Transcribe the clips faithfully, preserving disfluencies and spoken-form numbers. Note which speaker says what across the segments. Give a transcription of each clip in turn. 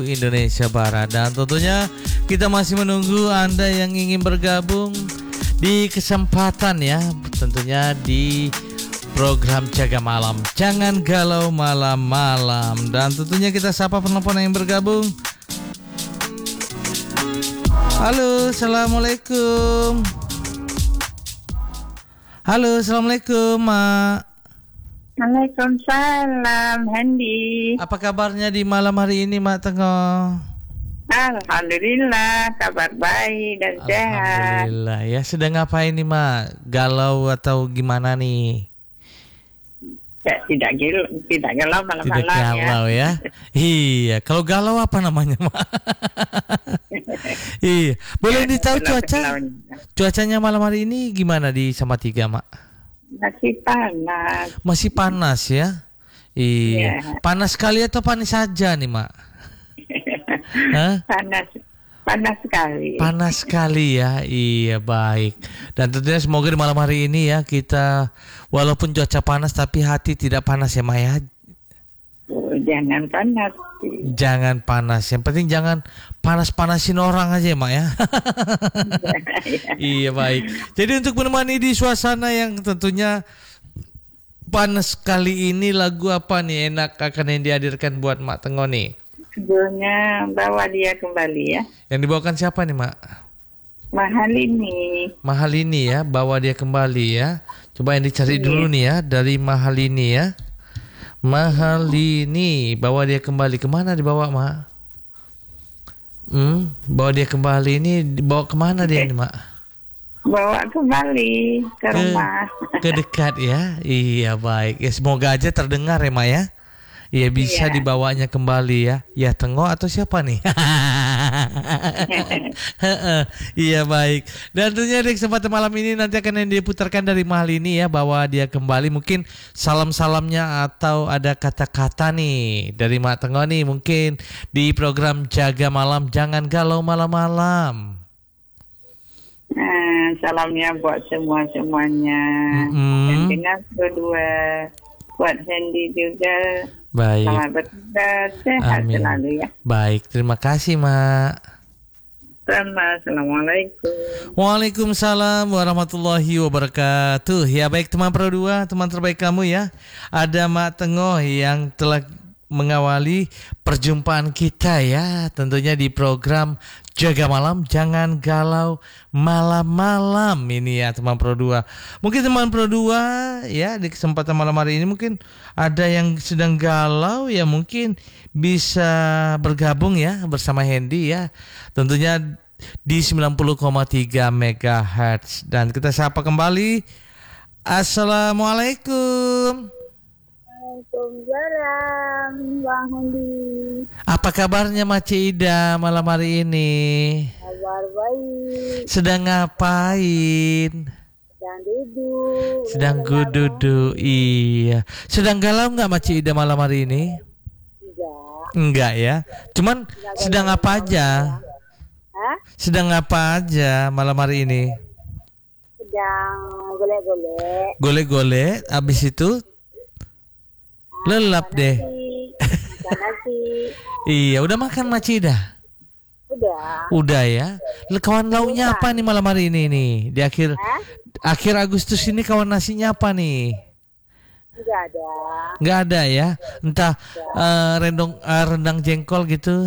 Speaker 1: Indonesia Barat. Dan tentunya kita masih menunggu Anda yang ingin bergabung di kesempatan ya, tentunya di program Jaga Malam. Jangan galau malam-malam. Dan tentunya kita sapa penelpon yang bergabung. Halo, Assalamualaikum. Halo, Assalamualaikum, Mak.
Speaker 2: Waalaikumsalam, Hendy.
Speaker 1: Apa kabarnya di malam hari ini, Mak Tengok?
Speaker 2: Alhamdulillah, kabar baik dan sehat.
Speaker 1: Alhamdulillah. Ya, sedang ngapain nih, Mak? Galau atau gimana nih?
Speaker 2: Ya, tidak galau, tidak galau malam-malam
Speaker 1: Tidak galau ya. Iya, kalau galau apa namanya, Mak? Iya, boleh ditahu cuaca? Cuacanya malam hari ini gimana di Salatiga, Mak?
Speaker 2: Masih panas.
Speaker 1: Masih panas ya? Iya.
Speaker 2: Ya.
Speaker 1: Panas sekali atau panas saja nih, Mak? Hah?
Speaker 2: Panas, panas sekali.
Speaker 1: Panas sekali ya. Iya, baik. Dan tentunya semoga di malam hari ini ya kita walaupun cuaca panas tapi hati tidak panas ya, Mak ya.
Speaker 2: Oh, jangan panas.
Speaker 1: Jangan panas. Yang penting jangan panas-panasin orang aja ya, Mak ya. Iya, baik. Jadi untuk menemani di suasana yang tentunya panas kali ini, lagu apa nih enak akan yang dihadirkan buat Mak Tengok nih?
Speaker 2: Sebelumnya bawa dia kembali ya.
Speaker 1: Yang dibawakan siapa nih, Mak?
Speaker 2: Mahal ini.
Speaker 1: Mahal ini ya, bawa dia kembali ya. Coba yang dicari
Speaker 2: Iya.
Speaker 1: dulu nih ya, dari Mahal ini ya. Mahal ini, bawa dia kembali. Kemana dibawa, Mak? Hmm, bawa dia kembali ini, dibawa kemana dia nih, Mak?
Speaker 2: Bawa kembali ke
Speaker 1: Ke,
Speaker 2: rumah.
Speaker 1: ke dekat ya. Iya, baik. Ya semoga aja terdengar ya, Mak ya. Iya, bisa
Speaker 2: Iya.
Speaker 1: dibawanya kembali ya. Ya Tengok atau siapa nih? Iya, baik. Dan tentunya di kesempatan malam ini nanti akan yang diputarkan dari Mahal ini ya, bawa dia kembali. Mungkin salam-salamnya atau ada kata-kata nih dari Mak Tengok nih, mungkin di program Jaga Malam, jangan galau malam-malam.
Speaker 2: Nah, salamnya buat semua-semuanya.
Speaker 1: Mm-mm.
Speaker 2: Dan dengan berdua buat Hendy juga.
Speaker 1: Baik.
Speaker 2: Selamat bertugas, sehat
Speaker 1: Amin.
Speaker 2: selalu ya.
Speaker 1: Baik, terima kasih, Mak.
Speaker 2: Sama, Assalamualaikum.
Speaker 1: Waalaikumsalam warahmatullahi wabarakatuh. Ya, baik teman Pro dua, teman terbaik kamu ya. Ada Mak Tengok yang telah mengawali perjumpaan kita ya, tentunya di program Jaga Malam, jangan galau malam-malam ini ya teman Pro dua. Mungkin teman Pro dua ya di kesempatan malam hari ini mungkin ada yang sedang galau ya, mungkin bisa bergabung ya bersama Hendy ya. Tentunya di sembilan puluh koma tiga megahertz. Dan kita sapa kembali. Assalamualaikum.
Speaker 2: Waalaikumsalam, Bang Hendy.
Speaker 1: Apa kabarnya Maci Ida malam hari ini?
Speaker 2: Kabar baik.
Speaker 1: Sedang ngapain?
Speaker 2: Sedang duduk.
Speaker 1: Sedang duduk. Iya. Sedang galau nggak Maci Ida malam hari ini?
Speaker 2: Tidak.
Speaker 1: Enggak ya. Cuman sedang apa aja?
Speaker 2: Hah?
Speaker 1: Sedang apa aja malam hari ini?
Speaker 2: Sedang golek-golek.
Speaker 1: Golek-golek. Abis itu lelap deh.
Speaker 2: Makan nasi.
Speaker 1: Iya. Udah makan Maci Ida?
Speaker 2: Udah.
Speaker 1: Udah ya. Kawan lauknya apa nih malam hari ini nih? Di akhir
Speaker 2: Hah?
Speaker 1: akhir Agustus ini kawan nasinya apa nih?
Speaker 2: Tidak ada.
Speaker 1: Nggak ada ya. Entah eh, rendong eh, rendang jengkol gitu.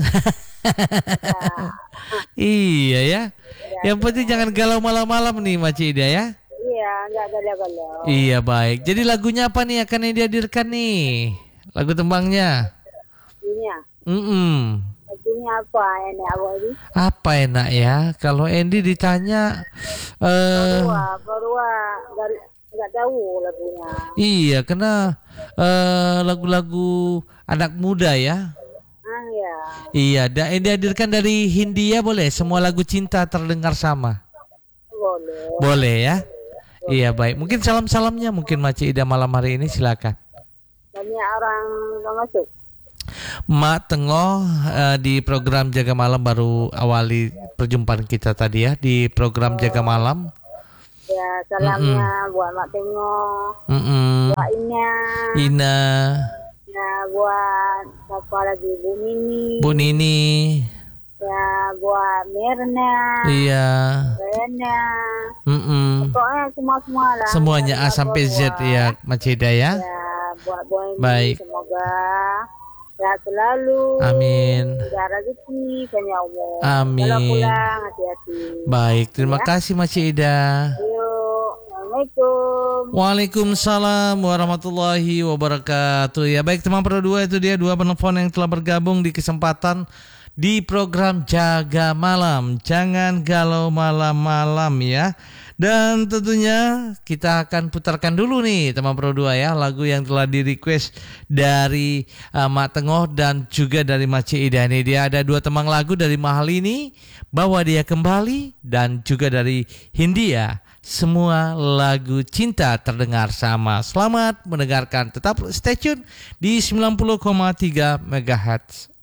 Speaker 1: Iya ya. Yang penting jangan galau malam-malam nih Maci Ida ya.
Speaker 2: Iya, enggak galau-galau.
Speaker 1: Iya, baik. Jadi lagunya apa nih akan yang dihadirkan nih? Lagu tembangnya.
Speaker 2: Lagunya.
Speaker 1: Mm-mm.
Speaker 2: Lagunya apa enak awal ini?
Speaker 1: Apa enak ya? Kalau Andy ditanya eh
Speaker 2: Wah, baru enggak enggak tahu lagunya.
Speaker 1: iya, karena eh, lagu-lagu anak muda ya.
Speaker 2: Ah ya.
Speaker 1: Iya, da- yang dihadirkan dari Hindia boleh. Semua lagu cinta terdengar sama.
Speaker 2: Boleh.
Speaker 1: Boleh ya. Iya, baik. Mungkin salam-salamnya mungkin Maci Ida malam hari ini silakan.
Speaker 2: Banyak orang yang masuk.
Speaker 1: Mak Tengok eh, di program Jaga Malam baru awali perjumpaan kita tadi ya di program Jaga Malam.
Speaker 2: Ya, salamnya buat Mak Tengok,
Speaker 1: Mm-mm.
Speaker 2: buat Ina,
Speaker 1: Ina,
Speaker 3: Ya, buat siapa lagi? Bu Nini.
Speaker 1: Bu Nini.
Speaker 3: Ya, buat Mirna.
Speaker 1: Iya.
Speaker 3: Rena.
Speaker 1: Mm-mm.
Speaker 3: Pokoknya semua-semua lah.
Speaker 1: Semuanya A
Speaker 3: Ya,
Speaker 1: sampai Z
Speaker 3: buat-
Speaker 1: ya, Macida ya.
Speaker 3: Ya, buat buat ini
Speaker 1: Baik.
Speaker 3: semoga sehat selalu.
Speaker 1: Amin.
Speaker 3: Jaga rezeki, banyak umur.
Speaker 1: Amin.
Speaker 3: Kalau pulang hati-hati.
Speaker 1: Baik, terima
Speaker 3: Ya.
Speaker 1: kasih Macida.
Speaker 3: Yuk, Assalamualaikum.
Speaker 1: Waalaikumsalam warahmatullahi wabarakatuh. Ya baik teman Pro dua, itu dia dua penelpon yang telah bergabung di kesempatan di program Jaga Malam. Jangan galau malam-malam ya. Dan tentunya kita akan putarkan dulu nih teman Pro dua ya, lagu yang telah di request dari uh, Mak Tengoh dan juga dari Mak Ida. Ini dia ada dua temang lagu dari Mahalini, Bawa Dia Kembali, dan juga dari Hindia, Semua Lagu Cinta Terdengar Sama. Selamat mendengarkan, tetap stay tune di sembilan puluh koma tiga megahertz.